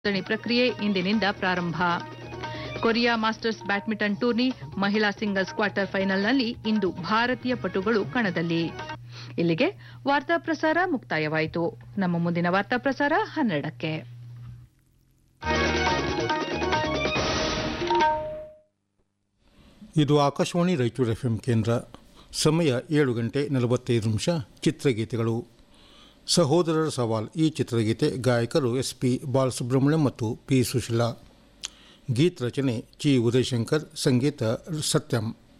ನೋಂದಣಿ ಪ್ರಕ್ರಿಯೆ ಇಂದಿನಿಂದ ಪ್ರಾರಂಭ. ಕೊರಿಯಾ ಮಾಸ್ಟರ್ಸ್ ಬ್ಯಾಡ್ಮಿಂಟನ್ ಟೂರ್ನಿ ಮಹಿಳಾ ಸಿಂಗಲ್ಸ್ ಕ್ವಾರ್ಟರ್ ಫೈನಲ್ನಲ್ಲಿ ಇಂದು ಭಾರತೀಯ ಪಟುಗಳು ಕಣದಲ್ಲಿ. ಇಲ್ಲಿಗೆ ವಾರ್ತಾ ಪ್ರಸಾರ ಮುಕ್ತಾಯವಾಯಿತು. ನಮ್ಮ ಮುಂದಿನ ವಾರ್ತಾ ಪ್ರಸಾರ 12ಕ್ಕೆ. ಇದು ಆಕಾಶವಾಣಿ ರಾಯಚೂರು FM ಕೇಂದ್ರ. ಸಮಯ 7:45. ಚಿತ್ರಗೀತೆಗಳು. ಸಹೋದರರ ಸವಾಲ್ ಈ ಚಿತ್ರಗೀತೆ ಗಾಯಕರು SP ಬಾಲಸುಬ್ರಹ್ಮಣ್ಯಂ ಮತ್ತು P ಸುಶೀಲಾ. ಗೀತ ರಚನೆ G ಉದಯಶಂಕರ್, ಸಂಗೀತ ಸತ್ಯಂ.